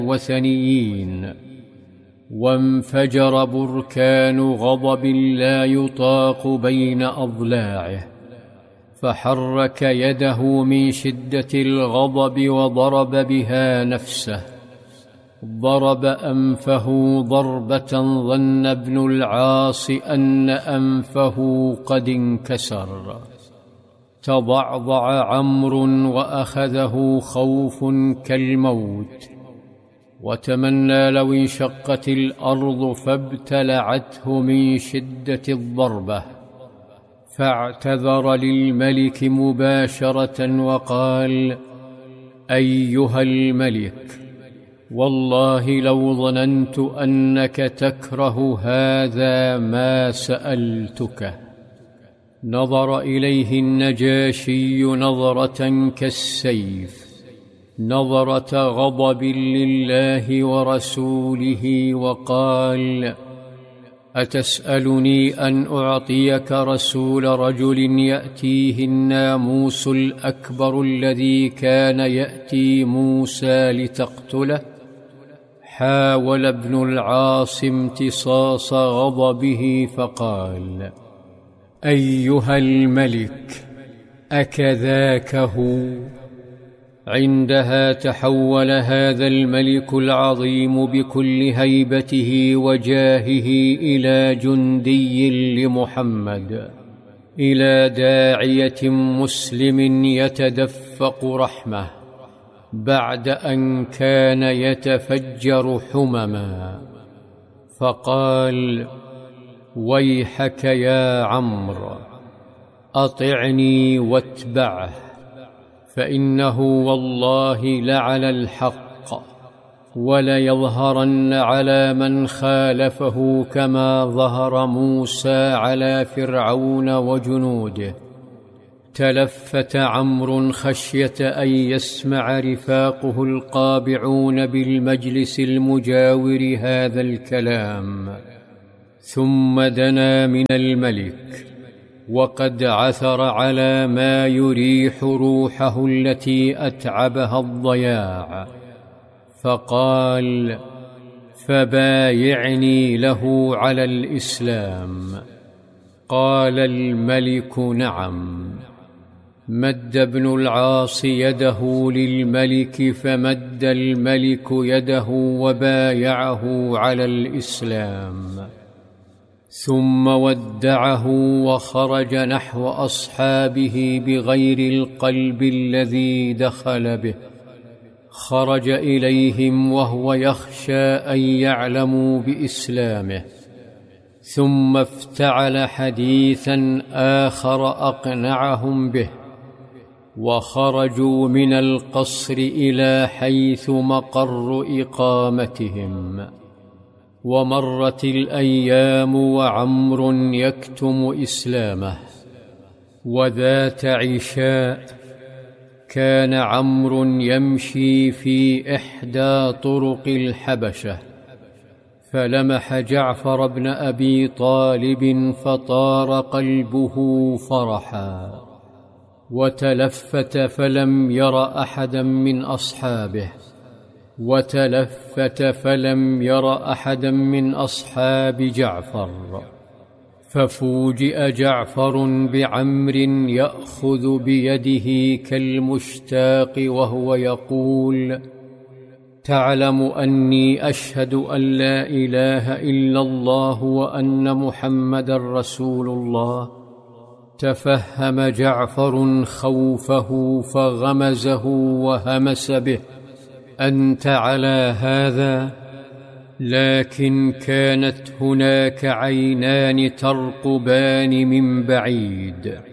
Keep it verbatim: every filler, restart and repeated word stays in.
الوثنيين، وانفجر بركان غضب لا يطاق بين أضلاعه، فحرك يده من شدة الغضب وضرب بها نفسه. ضرب أنفه ضربة ظن ابن العاص أن أنفه قد انكسر. تضعضع عمرو وأخذه خوف كالموت، وتمنى لو انشقت الأرض فابتلعته من شدة الضربة، فاعتذر للملك مباشرة وقال: أيها الملك، والله لو ظننت أنك تكره هذا ما سألتك. نظر إليه النجاشي نظرة كالسيف، نظرة غضب لله ورسوله، وقال: أتسألني أن أعطيك رسول رجل يأتيه الناموس الأكبر الذي كان يأتي موسى لتقتله؟ حاول ابن العاص امتصاص غضبه فقال: أيها الملك، أكذاك هو؟ عندها تحول هذا الملك العظيم بكل هيبته وجاهه إلى جندي لمحمد، إلى داعية مسلم يتدفق رحمة، بعد أن كان يتفجر حمما. فقال: ويحك يا عمرو، أطعني واتبعه، فإنه والله لعلى الحق، وليظهرن على من خالفه كما ظهر موسى على فرعون وجنوده. تلفت عمرو خشية أن يسمع رفاقه القابعون بالمجلس المجاور هذا الكلام، ثم دنا من الملك وقد عثر على ما يريح روحه التي أتعبها الضياع، فقال: فبايعني له على الإسلام. قال الملك: نعم. مد ابن العاص يده للملك، فمد الملك يده وبايعه على الإسلام، ثم ودعه وخرج نحو أصحابه بغير القلب الذي دخل به. خرج إليهم وهو يخشى أن يعلموا بإسلامه، ثم افتعل حديثا آخر أقنعهم به، وخرجوا من القصر إلى حيث مقر إقامتهم. ومرت الأيام وعمرو يكتم إسلامه. وذات عشاء كان عمرو يمشي في إحدى طرق الحبشة، فلمح جعفر بن أبي طالب فطار قلبه فرحا، وتلفت فلم ير أحدا من أصحابه، وتلفت فلم ير أحدا من أصحاب جعفر. ففوجئ جعفر بعمر يأخذ بيده كالمشتاق وهو يقول: تعلم أني أشهد أن لا إله إلا الله وأن محمدا رسول الله؟ تفهم جعفر خوفه فغمزه وهمس به: أنت على هذا؟ لكن كانت هناك عينان ترقبان من بعيد،